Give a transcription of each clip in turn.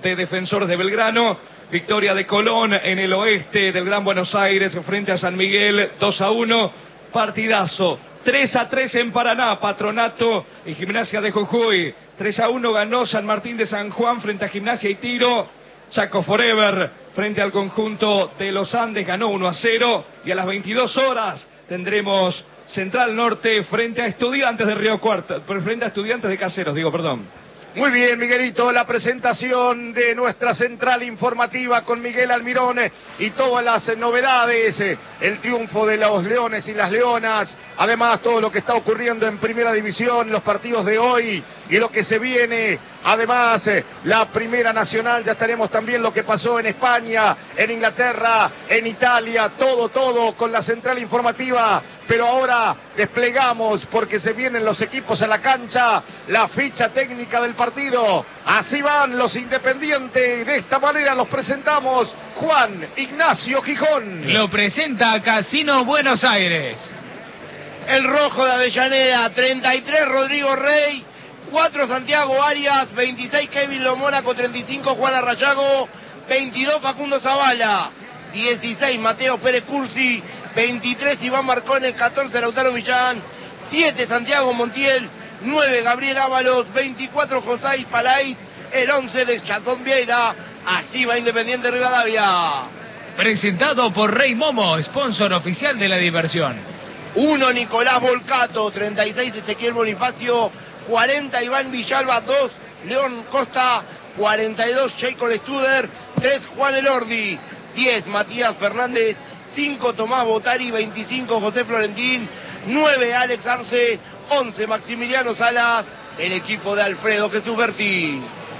norte, Defensores de Belgrano. Victoria de Colón en el oeste del Gran Buenos Aires frente a San Miguel, 2-1. Partidazo. 3-3 en Paraná, Patronato y Gimnasia de Jujuy. 3-1 ganó San Martín de San Juan frente a Gimnasia y Tiro. Chaco Forever frente al conjunto de los Andes ganó 1-0. Y a las 22 horas tendremos Central Norte frente a Estudiantes de Río Cuarto, frente a Estudiantes de Caseros, perdón. Muy bien, Miguelito, la presentación de nuestra central informativa con Miguel Almirón y todas las novedades, el triunfo de los Leones y las Leonas, además todo lo que está ocurriendo en Primera División, los partidos de hoy y lo que se viene, además la Primera Nacional, ya estaremos también lo que pasó en España, en Inglaterra, en Italia, todo con la central informativa, pero ahora desplegamos porque se vienen los equipos a la cancha, la ficha técnica del partido, así van los Independientes, de esta manera los presentamos, Juan Ignacio Gijón. Lo presenta Casino Buenos Aires. El rojo de Avellaneda, 33 Rodrigo Rey, 4 Santiago Arias, 26 Kevin Lomónaco, 35 Juan Arrayago, 22 Facundo Zavala, 16 Mateo Pérez Cursi, 23 Iván Marcón, el 14 Lautaro Millán, 7 Santiago Montiel, 9 Gabriel Ábalos, 24 José Palais, el 11 de Chazón Vieira. Así va Independiente Rivadavia. Presentado por Rey Momo, sponsor oficial de la diversión. 1 Nicolás Volcato, 36 Ezequiel Bonifacio, 40 Iván Villalba, 2 León Costa, 42 Jacob Studer, 3 Juan Elordi, 10 Matías Fernández, 5 Tomás Botari, 25 José Florentín, 9 Alex Arce, 11 Maximiliano Salas, el equipo de Alfredo Jesús Berti.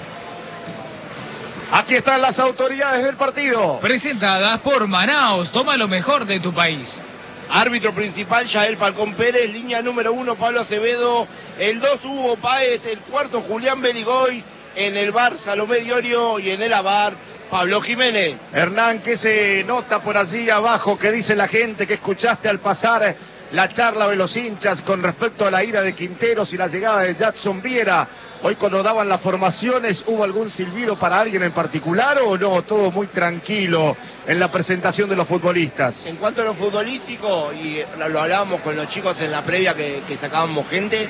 Aquí están las autoridades del partido. Presentadas por Manaos, toma lo mejor de tu país. Árbitro principal, Yael Falcón Pérez. Línea número 1, Pablo Acevedo. El 2, Hugo Páez. El 4, Julián Beligoy. En el bar, Salomé Diorio. Y en el abar, Pablo Jiménez. Hernán, ¿qué se nota por allí abajo? ¿Qué dice la gente que escuchaste al pasar la charla de los hinchas con respecto a la ida de Quinteros y la llegada de Jackson Viera? Hoy cuando daban las formaciones, ¿hubo algún silbido para alguien en particular o no? Todo muy tranquilo en la presentación de los futbolistas. En cuanto a lo futbolístico, y lo hablábamos con los chicos en la previa que sacábamos gente,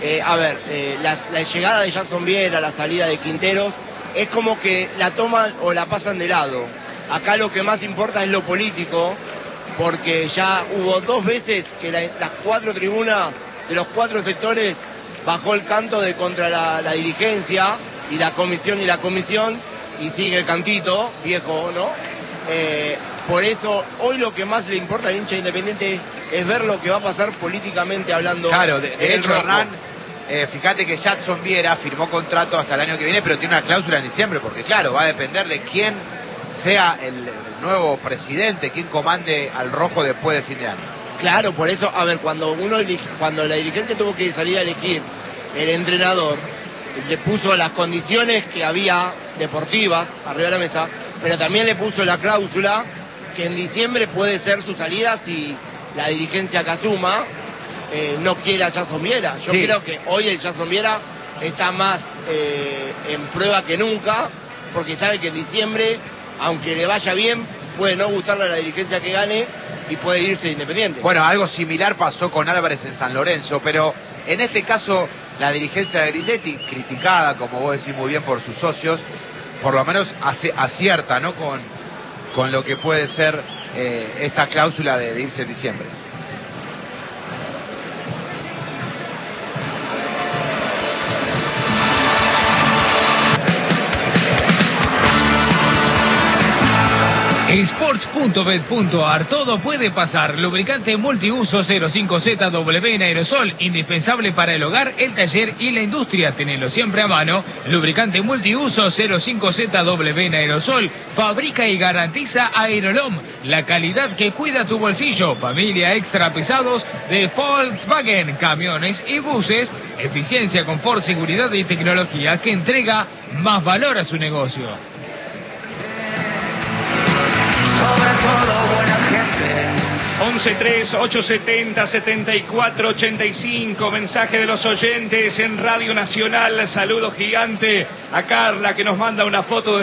la llegada de Jackson Viera, la salida de Quinteros, es como que la toman o la pasan de lado. Acá lo que más importa es lo político, porque ya hubo 2 veces que las 4 tribunas de los 4 sectores bajó el canto de contra la dirigencia y la comisión y sigue el cantito viejo, ¿no? Por eso hoy lo que más le importa al hincha Independiente es ver lo que va a pasar políticamente hablando. Claro, de hecho, Hernán, fíjate que Jackson Viera firmó contrato hasta el año que viene, pero tiene una cláusula en diciembre, porque claro, va a depender de quién sea el nuevo presidente, quién comande al rojo después del fin de año. Claro, por eso, cuando la dirigencia tuvo que salir a elegir el entrenador, le puso las condiciones que había deportivas arriba de la mesa, pero también le puso la cláusula que en diciembre puede ser su salida si la dirigencia que asuma no quiere a Jackson Viera. Yo creo que hoy el Jackson Viera está más en prueba que nunca, porque sabe que en diciembre, aunque le vaya bien, puede no gustarle a la dirigencia que gane y puede irse Independiente. Bueno, algo similar pasó con Álvarez en San Lorenzo, pero en este caso la dirigencia de Grindetti, criticada, como vos decís muy bien, por sus socios, por lo menos acierta, ¿no? con lo que puede ser esta cláusula de irse en diciembre. Sports.bet.ar, todo puede pasar. Lubricante multiuso 05ZW en aerosol, indispensable para el hogar, el taller y la industria. Tenelo siempre a mano. Lubricante multiuso 05ZW en aerosol, fabrica y garantiza Aerolom, la calidad que cuida tu bolsillo. Familia extra pesados de Volkswagen, camiones y buses, eficiencia, confort, seguridad y tecnología que entrega más valor a su negocio. Sobre todo buena gente. 11-3-870-7485. Mensaje de los oyentes en Radio Nacional. Saludo gigante a Carla que nos manda una foto de